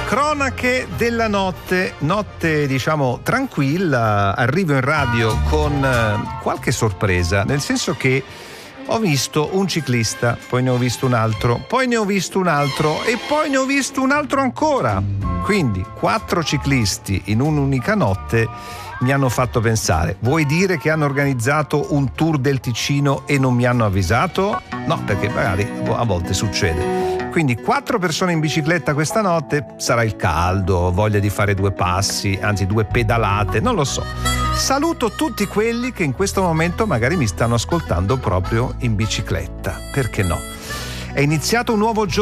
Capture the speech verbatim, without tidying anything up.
Cronache della notte, notte diciamo tranquilla, arrivo in radio con eh, qualche sorpresa, nel senso che ho visto un ciclista, poi ne ho visto un altro, poi ne ho visto un altro e poi ne ho visto un altro ancora. Quindi quattro ciclisti in un'unica notte mi hanno fatto pensare: vuoi dire che hanno organizzato un tour del Ticino e non mi hanno avvisato? No, perché magari a volte succede. Quindi quattro persone in bicicletta questa notte, sarà il caldo, voglia di fare due passi, anzi due pedalate, non lo so. Saluto tutti quelli che in questo momento magari mi stanno ascoltando proprio in bicicletta, perché no? È iniziato un nuovo giorno.